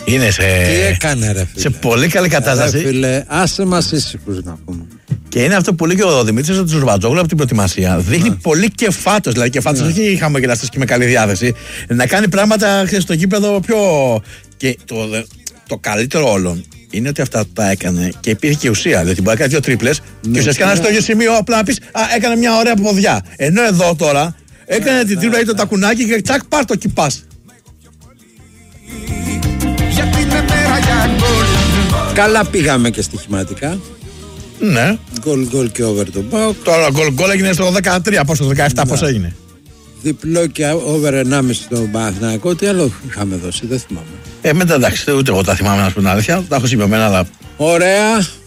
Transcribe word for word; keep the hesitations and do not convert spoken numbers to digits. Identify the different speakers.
Speaker 1: Είναι σε,
Speaker 2: τι έκανε, ρε φίλε,
Speaker 1: σε πολύ καλή κατάσταση.
Speaker 2: Ρε φίλε, άσε μας ήσυχους να πούμε.
Speaker 1: Και είναι αυτό που λέει και ο Δημήτρης ο Τζουρμπατζόγλου από την προετοιμασία. Δείχνει yeah. πολύ κεφάτος, δηλαδή κεφάτος yeah. όχι χαμογελαστός και με καλή διάθεση. Να κάνει πράγματα στο γήπεδο πιο. Και το, το καλύτερο όλων είναι ότι αυτά τα έκανε και υπήρχε και ουσία. Δηλαδή μπορεί να κάνει δύο τρίπλες yeah. και ουσιαστικά να στο ίδιο σημείο απλά να πεις α, έκανε μια ωραία ποδιά. Ενώ εδώ τώρα έκανε yeah. την τρίπλα ή το τακουνάκι και τσακ πάρ' το κυπάς.
Speaker 2: Καλά πήγαμε και στοιχηματικά.
Speaker 1: Ναι.
Speaker 2: Γκολ γκολ και over το μπάουκ.
Speaker 1: Τώρα γκολ γκολ έγινε στο δεκατρία, πόσο, δεκαεπτά, πώς έγινε.
Speaker 2: Διπλό και over ενάμιση στον Παναθηναϊκό. Τι άλλο είχαμε δώσει, δεν θυμάμαι.
Speaker 1: Ε, μετά εντάξει, ούτε εγώ τα θυμάμαι να σου πω την αλήθεια. Τα έχω σημειωμένα, αλλά.
Speaker 2: Ωραία.